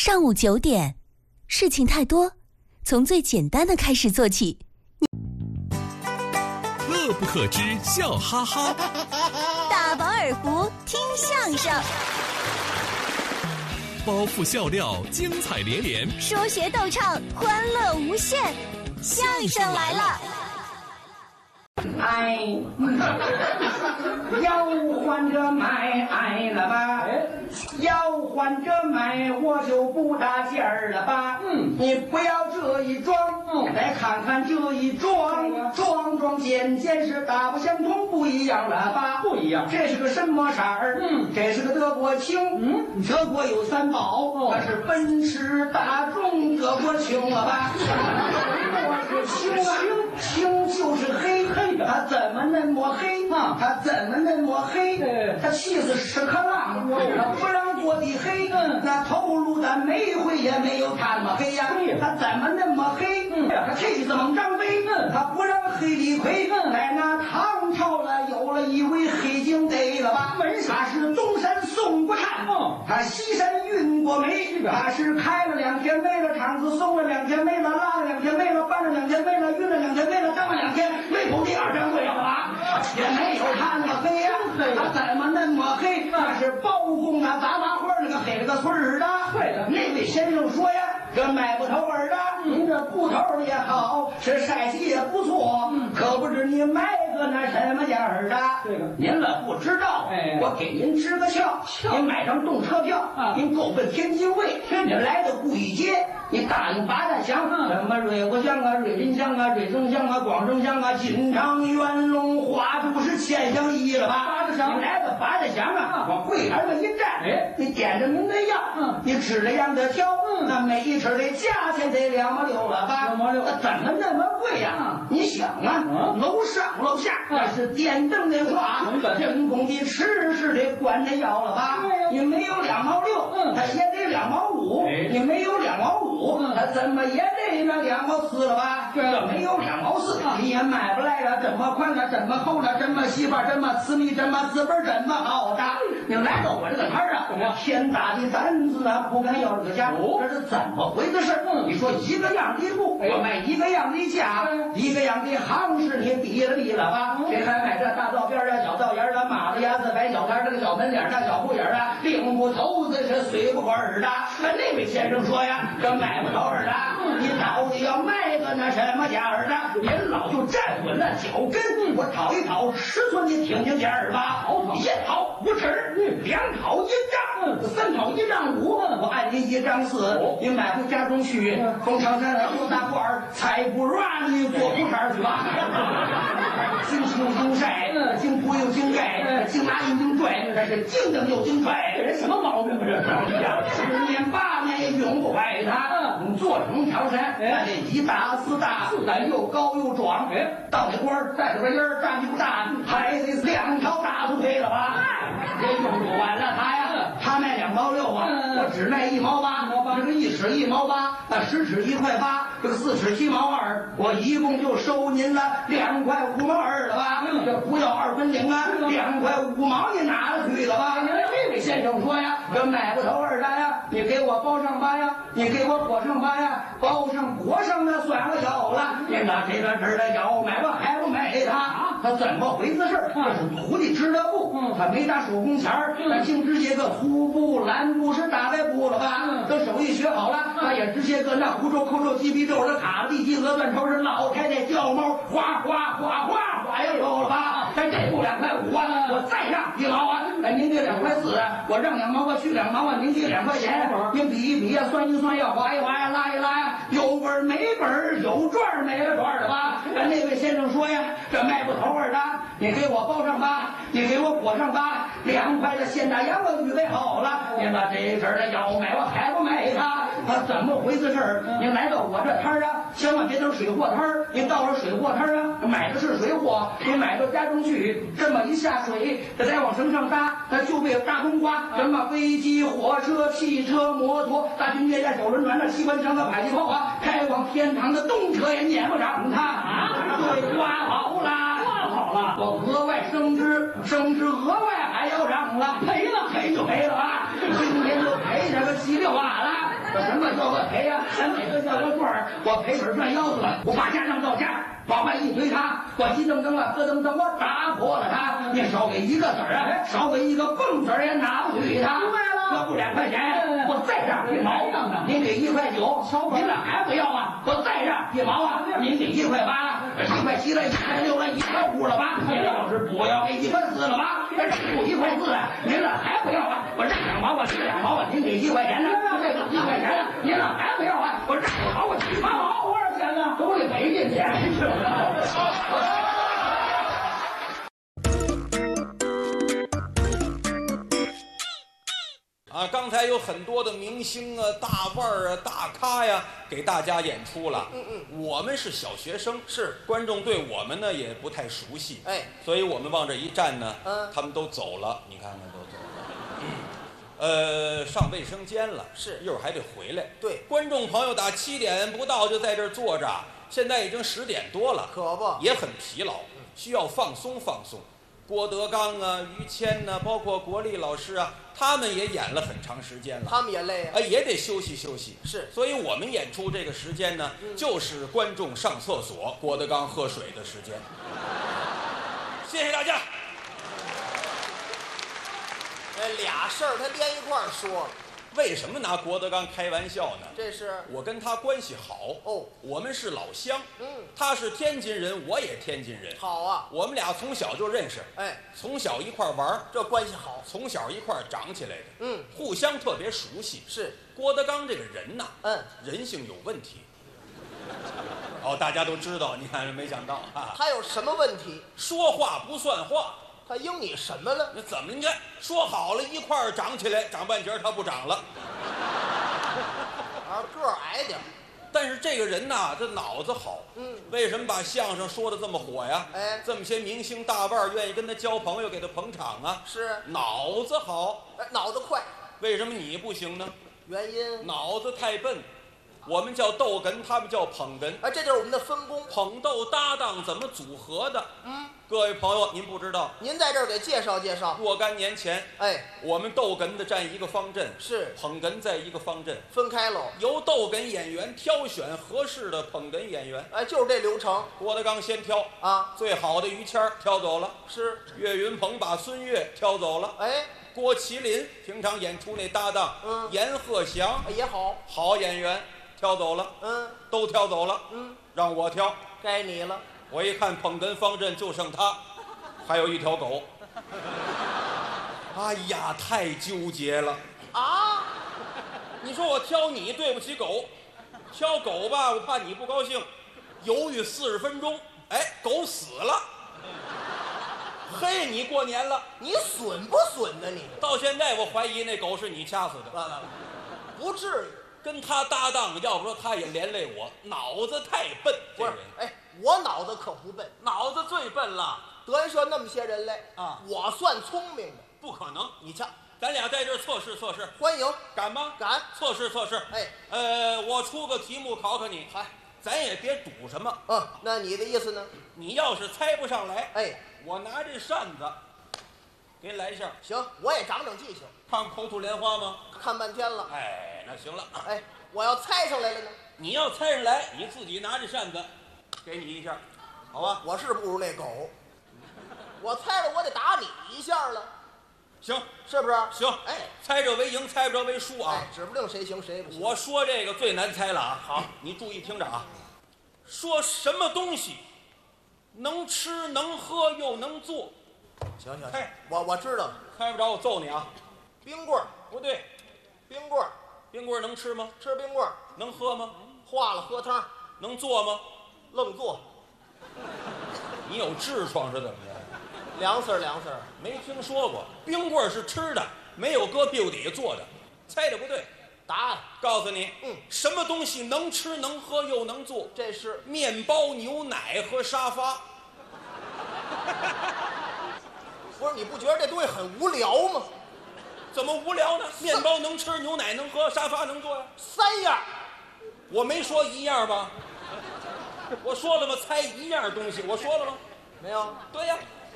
上午9点，事情太多，从最简单的开始做起。 乐不可支，笑哈哈。 大饱耳福，听相声。 包袱笑料，精彩连连。 说学逗唱，欢乐无限。相声来了。 哎，要换着买了吧？要换着买，我就不搭劲儿了吧？你不要这一装，来看看这一装，装件是大不相同，不一样了吧？不一样。这是个什么色儿？这是个德国青。德国有3宝，它是奔驰、大众、德国青了吧？我是青啊，青就是黑。他怎么那么黑？他怎么那么黑？他气死屎壳郎，他不让过的黑。那头颅的煤灰也没有他那么黑呀。他怎么那么黑？他气死猛张飞，他不让黑李逵。在那唐朝了，有了一位黑警队了吧？他是东山宋国禅，他西山运过煤，他是开了2天煤了，厂子送了2天煤了，拉了2天煤了，搬了2天煤了，运了2天煤了，当了2天煤头第2掌柜了吧？也没有他那么黑呀，他怎么那么黑？他是包公啊，杂花花那个黑了个村儿的。那位先生说呀，这买不头儿的，您这布头也好，是晒洗也不错，可不知你买个那什么价儿的？您了不知道，我给您支个窍，您买张动车票，您够奔天津卫，您来到故意街，你答应八大乡，什么瑞国乡啊、瑞林乡啊、瑞增乡啊、广州乡啊、锦昌、元龙、花都是千乡一了吧？你来到八大乡啊，往柜台上一站，你点着您的药，你指着样的挑，那每一尺的价钱得2毛6了吧？2毛6，怎么那么贵呀？你想啊，楼上楼下那是电灯的话，人工的吃是得管那药了吧？你没有2毛6，他也得2毛5，你没有2毛5，他怎么也得那2毛4了吧？这没有2毛4，你也买不来了。这么宽了，这么厚了，这么细吧，这么私密，这么资本，这么好的。你来到我这个摊儿啊，天大的胆子啊，不敢要这个价，这是怎么回事？你说一个样的布，我卖一个样的价，一个样的行市，你比了吧？谁还买这大道边啊、小道沿啊、马子牙子、白小摊这个小门脸啊、小布眼啊、领布头子是随不管儿的。那位先生说呀，这买不着儿的，你到底要卖个那什么价儿的？您老就站稳了脚跟，我讨一讨尺寸，你听听价儿吧。1讨5尺，2讨1丈，3讨1丈5，我按您1丈4，您买回家中去，从长山出大褂儿，才不让你做裤衩去吧。经青经晒，经铺又经盖，经拉又经拽，这是经蹬又经拽，这什么毛病啊？这10年8年也用不坏它。做成条山，那这一大4大，又高又壮，到那官儿带着个烟儿，站起不大，还得2条大粗腿了吧？也用不完了它呀。他卖2毛6啊，我只卖1毛8，这个1尺1毛8，那10尺1块8，这个4尺7毛2，我一共就收您了2块5毛2了吧？这不要2分领啊，2块5毛你拿了去了吧？这位先生说呀，这买不头2的呀，你给我包上吧呀，你给我裹上吧呀，包上裹上那算了有了，您拿这个这的要买我还不买他？他怎么回事？这是徒弟织的布，他没打手工钱儿，他净织些个粗布、蓝布是大白布了吧？等手艺学好了，他也织些个那胡皱、扣皱、鸡皮皱的卡地鸡鹅断头是老太太掉毛，哗哗哗哗哗也有了吧？咱这布2块5啊，我再让1毛啊，您给2块4，我让2毛，我去2毛啊，您给2块钱，您比一比呀，算一算呀，划一划呀，拉一拉呀，有本儿没本儿，有赚儿没了赚儿的吧？那位先生说呀，这卖不头儿的，你给我包上吧，你给我裹上吧，2块的现大洋我预备好了，您把这阵儿的要买我还不买它？他怎么回事？您来到我这摊儿啊，千万别等水货摊儿，您到了水货摊儿啊，买的是水货，您买到家中去，这么一下水，再往绳上搭，它就被大冬瓜，什么飞机、火车、汽车、摩托、大军舰、小轮船、那机关枪和迫击炮啊，开往天堂的动车也撵不上它啊！对，刮好了，我额外升职额外还要涨了，赔就赔了啊！今天就赔这个7、6万了。 什么叫我赔呀？哪个叫我赚？我赔本赚腰子了，我把家当到家，往外一推他，我急噔噔了，咯噔噔，我打破了他。你少给一个子儿啊，少给一个蹦子儿也拿不去他。要不2块钱，我再让1毛，您给1块9，您这还不要啊？我再让1毛啊，您给1块8，1块7了，1块6了，1块5了吧？您要是不要给1块4了吧？这不1块4了，您这还不要啊？我让2毛，我给2毛啊，您给1块钱呢？这个1块钱呢，您这还不要啊？我让2毛，我7毛，多少钱呢？都得赔进钱去了。 啊，刚才有很多的明星啊、大腕儿啊、大咖呀，给大家演出了。我们是小学生， 是观众对我们呢也不太熟悉， 哎， 所以我们往这一站呢，他们都走了，你看看都走了。上卫生间了， 是一会儿还得回来。 对， 观众朋友打7点不到就在这儿坐着，现在已经10点多了， 可不也很疲劳，需要放松放松。郭德纲啊、于谦呐、包括国立老师啊，他们也演了很长时间了， 他们也累啊， 也得休息休息。 是， 所以我们演出这个时间呢，就是观众上厕所、郭德纲喝水的时间。谢谢大家。 俩事儿他连一块儿说， 为什么拿郭德纲开玩笑呢？ 这是我跟他关系好哦， 我们是老乡，他是天津人，我也天津人， 好啊， 我们俩从小就认识， 哎， 从小一块玩， 这关系好， 从小一块长起来的，互相特别熟悉。 是郭德纲这个人呐，人性有问题。哦，大家都知道，你看没想到啊， 他有什么问题？ 说话不算话。 他应你什么了？ 那怎么？你看说好了一块儿长起来，长半截他不长了， 个儿矮点。 但是这个人呐，这脑子好。为什么把相声说的这么火呀？ 哎， 这么些明星大腕儿愿意跟他交朋友，给他捧场啊。 是， 脑子好。 脑子快。 为什么你不行呢？ 原因？ 脑子太笨。我们叫逗哏，他们叫捧哏。 这就是我们的分工。 捧逗搭档怎么组合的？各位朋友，您不知道， 您在这儿给介绍介绍。 若干年前，我们逗哏的站一个方阵， 是捧哏在一个方阵， 分开喽。 由逗哏演员挑选合适的捧哏演员。 就是这流程。 郭德纲先挑啊， 最好的于谦儿挑走了， 是岳云鹏把孙越挑走了。郭麒麟平常演出那搭档，阎鹤祥也好， 好演员。挑走了，都挑走了，让我挑， 该你了。 我一看捧哏方阵就剩他，还有一条狗。哎呀，太纠结了啊！ 你说我挑你对不起狗，挑狗吧，我怕你不高兴，犹豫40分钟，狗死了。嘿，你过年了， 你损不损呢？你到现在我怀疑那狗是你掐死的， 不至于。 跟他搭档，要不说他也连累我，脑子太笨。 不是，我脑子可不笨， 脑子最笨了。 德云社那么些人来啊，我算聪明的。 不可能， 你瞧， 咱俩在这儿测试测试， 欢迎， 敢吗？ 敢， 测试测试。我出个题目考考你，咱也别赌什么。 那你的意思呢？ 你要是猜不上来，我拿这扇子给你来一下。 行，我也长长记性。 看口吐莲花吗？ 看半天了。 那行了。 我要猜上来了呢？ 你要猜上来，你自己拿着扇子，给你一下，好吧？ 我是不如那狗，我猜着我得打你一下了。 行， 是不是？ 行。猜着为赢，猜不着为输啊。 指不定谁行谁不行。 我说这个最难猜了啊。好，你注意听着啊。说什么东西能吃能喝又能做？ 行，我知道了。 猜不着我揍你啊！ 冰棍儿不对， 冰棍儿。 冰棍能吃吗？ 吃冰棍儿。 能喝吗？ 化了喝汤。 能做吗？ 愣做。 你有痔疮是怎么着？ 凉丝儿， 没听说过。冰棍是吃的，没有搁屁股底下做的。猜的不对。 答案告诉你，什么东西能吃能喝又能做？ 这是面包、牛奶和沙发。 不是，你不觉得这东西很无聊吗？ 怎么无聊呢？面包能吃，牛奶能喝，沙发能坐呀 ，3样。 我没说一样吧？我说了吗？猜一样东西，我说了吗？ 没有。 对呀，